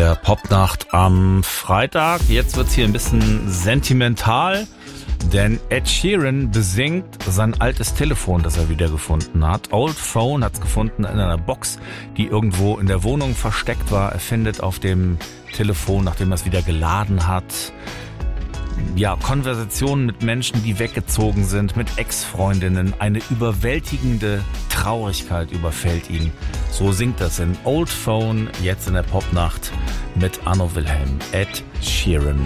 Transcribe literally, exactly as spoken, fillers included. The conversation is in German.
der Popnacht am Freitag. Jetzt wird's hier ein bisschen sentimental, denn Ed Sheeran besingt sein altes Telefon, das er wiedergefunden hat. Old Phone hat's gefunden in einer Box, die irgendwo in der Wohnung versteckt war. Er findet auf dem Telefon, nachdem er es wieder geladen hat, ja, Konversationen mit Menschen, die weggezogen sind, mit Ex-Freundinnen. Eine überwältigende Traurigkeit überfällt ihn. So singt das in Old Phone, jetzt in der Popnacht mit Arno Wilhelm, Ed Sheeran.